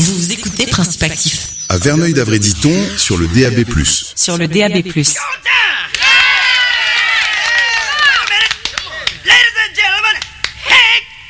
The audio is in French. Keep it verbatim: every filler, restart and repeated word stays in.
Vous écoutez Principe Actif. À Verneuil-d'Avray-Diton, sur le D A B plus. Sur le D A B plus.